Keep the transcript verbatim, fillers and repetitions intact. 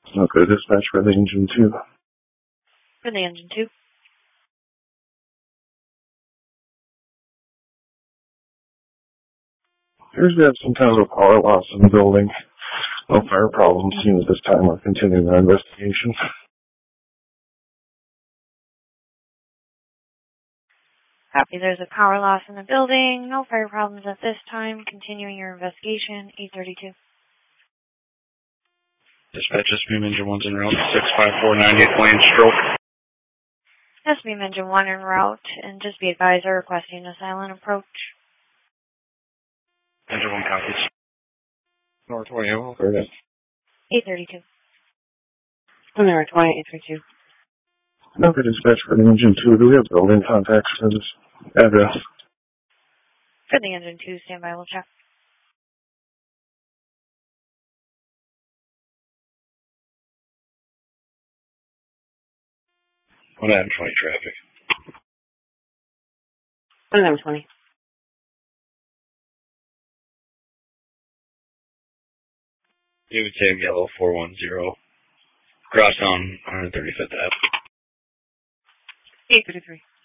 Okay, dispatch for the engine two. For the engine two. Here's we have some kind of a power loss in the building. No fire problems seen at this time. We're continuing our investigation. Copy, there's a power loss in the building. No fire problems at this time. Continuing your investigation. eight thirty-two. Dispatch, S B M engine one's en route. six five four nine eight lane stroke. S B M engine one en route, and just be advised they're requesting a silent approach. Engine one copies. North twenty, over. eight thirty-two. Number twenty, eight thirty-two. Okay, dispatch for the engine two. Do we have building contacts for this address? For the engine two, standby, we'll check. one Adam twenty traffic. one Adam twenty. David Sam Yellow four one zero. Cross down one thirty-fifth Ave. eight thirty-three.